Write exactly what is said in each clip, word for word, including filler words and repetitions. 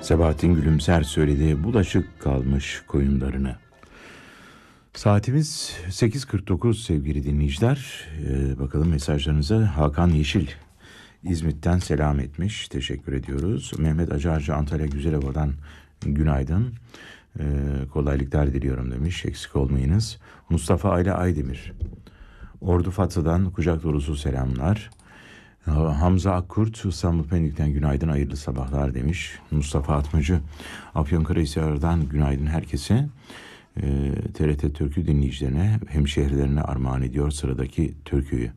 Sabahattin Gülümser söyledi, bulaşık kalmış koyunlarını. Saatimiz sekiz kırk dokuz sevgili dinleyiciler. Ee, bakalım mesajlarınıza. Hakan Yeşil İzmit'ten selam etmiş. Teşekkür ediyoruz. Mehmet Acarcı Antalya Güzelova'dan günaydın. Ee, kolaylıklar diliyorum demiş. Eksik olmayınız. Mustafa Ayla Aydemir Ordu Fatsa'dan kucak dolusu selamlar. Hamza Akkurt İstanbul Pendik'ten günaydın, hayırlı sabahlar demiş. Mustafa Atmacı Afyonkarahisar'dan günaydın herkese. e, T R T Türkü dinleyicilerine, hemşehrilerine armağan ediyor sıradaki türküyü.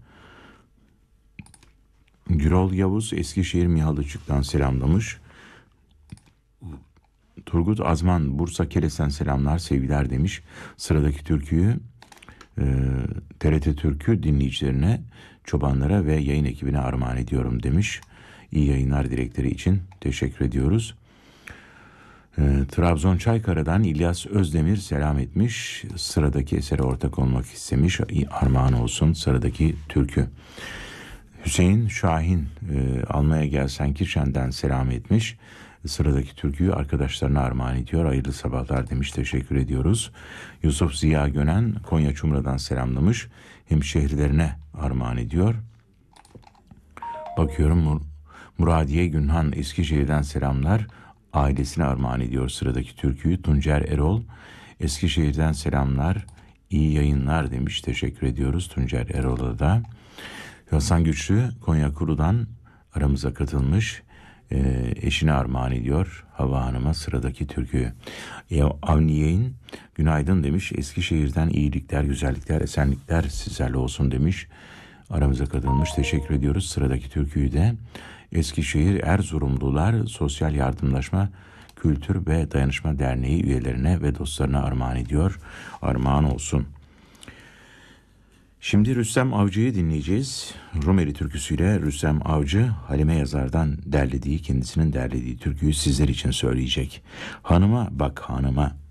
Gürol Yavuz Eskişehir Mihalıçık'tan selamlamış. Turgut Azman Bursa Keles'ten selamlar, sevgiler demiş. Sıradaki türküyü e, T R T Türkü dinleyicilerine, çobanlara ve yayın ekibine armağan ediyorum demiş. İyi yayınlar dilekleri için teşekkür ediyoruz. E, Trabzon Çaykara'dan İlyas Özdemir selam etmiş. Sıradaki esere ortak olmak istemiş. Armağan olsun sıradaki türkü. Hüseyin Şahin e, almaya gelsen Kirşen'den selam etmiş. Sıradaki türküyü arkadaşlarına armağan ediyor. Hayırlı sabahlar demiş. Teşekkür ediyoruz. Yusuf Ziya Gönen Konya Çumra'dan selamlamış. Hemşehrilerine armağan ediyor. Bakıyorum Mur Muradiye Günhan Eskişehir'den selamlar. Ailesine armağan ediyor sıradaki türküyü. Tuncer Erol Eskişehir'den selamlar. İyi yayınlar demiş. Teşekkür ediyoruz Tuncer Erol'a da. Hasan Güçlü Konya Kuru'dan aramıza katılmış. E, eşine armağan ediyor Hava Hanım'a sıradaki türküyü. E, Avniye'in günaydın demiş. Eskişehir'den iyilikler, güzellikler, esenlikler sizlerle olsun demiş. Aramıza katılmış. Teşekkür ediyoruz. Sıradaki türküyü de Eskişehir Erzurumlular Sosyal Yardımlaşma Kültür ve Dayanışma Derneği üyelerine ve dostlarına armağan ediyor. Armağan olsun. Şimdi Rüstem Avcı'yı dinleyeceğiz. Rumeli türküsüyle Rüstem Avcı, Halime Yazar'dan derlediği, kendisinin derlediği türküyü sizler için söyleyecek. Hanıma bak hanıma.